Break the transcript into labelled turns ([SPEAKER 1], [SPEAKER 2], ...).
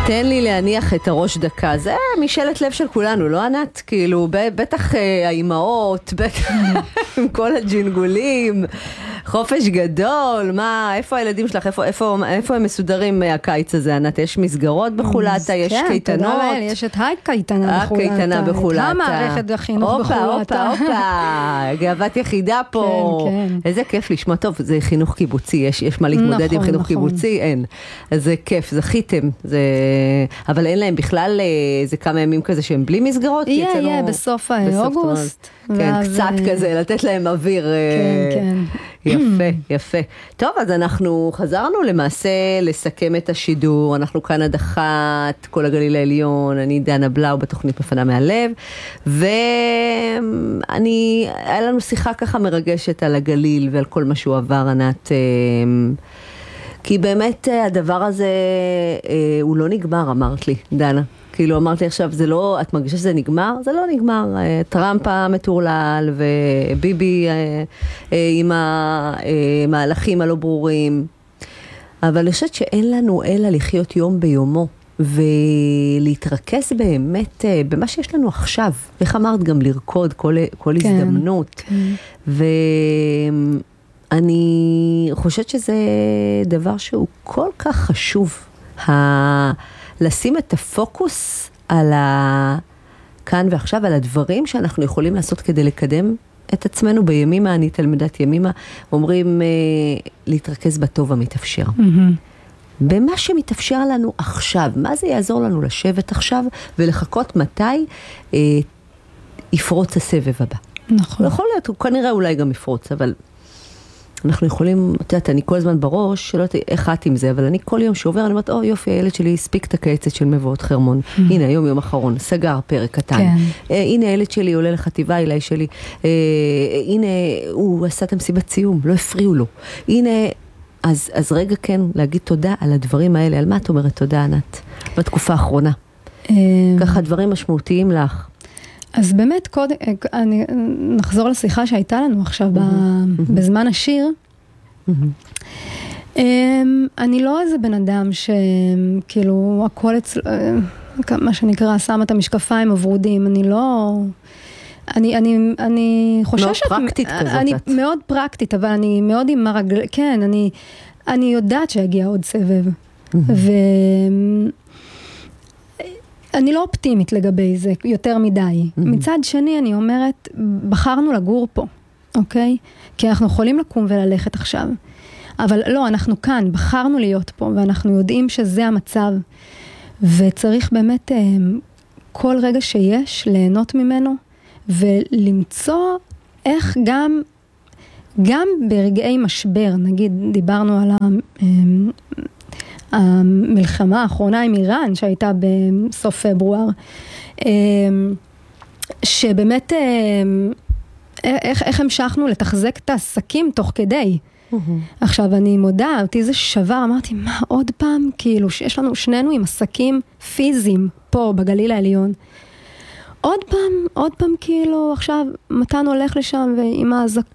[SPEAKER 1] תן לי להניח את הראש דקה, זה משאלת לב של כולנו, לא ענת? כאילו, בטח האימהות, בטח עם כל הג'ינגולים, חופש גדול, מה, איפה הילדים שלך, איפה הם מסודרים מהקיץ הזה, ענת? יש מסגרות בחולתה, יש קייטנות?
[SPEAKER 2] תודה לאל, יש את קייטנה בחולתה.
[SPEAKER 1] קייטנה בחולתה.
[SPEAKER 2] המערכת החינוך בחולתה.
[SPEAKER 1] הופה, גאוות יחידה פה. איזה כיף לשמוע, טוב, זה חינוך קיבוצי, יש מה להתמודד עם חינוך קיבוצי, אין. אז זה כיף, זכיתם, אבל אין להם בכלל, זה כמה ימים כזה שהם בלי מסגרות?
[SPEAKER 2] יהיה, בסוף אוגוסט.
[SPEAKER 1] כן, קצת כזה, לתת להם אוויר.
[SPEAKER 2] כן.
[SPEAKER 1] יפה. טוב, אז אנחנו חזרנו למעשה לסכם את השידור, אנחנו כאן עד 1, כל הגליל העליון, אני דנה בלאו בתוכנית מפנה מהלב, היה לנו שיחה ככה מרגשת על הגליל ועל כל מה שהוא עבר, ענת, כי באמת הדבר הזה הוא לא נגמר, אמרת לי, דנה. כאילו אמרתי עכשיו, זה לא, את מרגישה שזה נגמר? זה לא נגמר. טראמפ המטורלל וביבי עם המהלכים הלא ברורים. אבל אני חושבת שאין לנו אלא לחיות יום ביומו, ולהתרכז באמת במה שיש לנו עכשיו. איך אמרת גם לרקוד כל הזדמנות. ואני חושבת שזה דבר שהוא כל כך חשוב. לשים את הפוקוס על כאן ועכשיו, על הדברים שאנחנו יכולים לעשות כדי לקדם את עצמנו בימימה. אני תלמידת ימימה, אומרים להתרכז בטוב המתאפשר. במה שמתאפשר לנו עכשיו, מה זה יעזור לנו לשבת עכשיו ולחכות מתי יפרוץ הסבב הבא.
[SPEAKER 2] נכון.
[SPEAKER 1] יכול להיות, הוא כנראה אולי גם יפרוץ, אבל אנחנו יכולים, את יודעת, אני כל הזמן בראש, שלא יודעת איך את עם זה, אבל אני כל יום שעובר, אני אומרת, יופי, הילד שלי הספיק את הקייצת של מבואות חרמון. הנה, יום אחרון, סגר פרק קטן. הנה, הילד שלי עולה לחטיבה, אליי שלי. הנה, הוא עשה את המסיבת סיום, לא הפריעו לו. הנה, אז רגע כן, להגיד תודה על הדברים האלה. על מה את אומרת תודה, ענת? בתקופה האחרונה. ככה דברים משמעותיים לך.
[SPEAKER 2] אז באמת, נחזור לשיחה שהייתה לנו עכשיו בזמן השיר. אני לא איזה בן אדם שכאילו הכל מה שנקרא, שם את המשקפיים הוורודים. אני לא... אני חוששת...
[SPEAKER 1] מאוד פרקטית כזאת.
[SPEAKER 2] אני מאוד פרקטית, אבל אני מאוד עם הרגל... כן, אני יודעת שהגיע עוד סבב. אני לא אופטימית לגבי זה, יותר מדי. מצד שני, אני אומרת, בחרנו לגור פה, אוקיי? כי אנחנו יכולים לקום וללכת עכשיו. אבל לא, אנחנו כאן, בחרנו להיות פה, ואנחנו יודעים שזה המצב. וצריך באמת כל רגע שיש, ליהנות ממנו, ולמצוא איך גם ברגעי משבר, נגיד, דיברנו על המלחמה האחרונה עם איראן שהייתה בסוף פברואר, שבאמת איך המשכנו לתחזק את העסקים תוך כדי. עכשיו אני מודה, אותי זה שבר, אמרתי מה עוד פעם, כאילו שיש לנו שנינו עם עסקים פיזיים פה בגליל העליון, עוד פעם כאילו עכשיו מתן הולך לשם ועם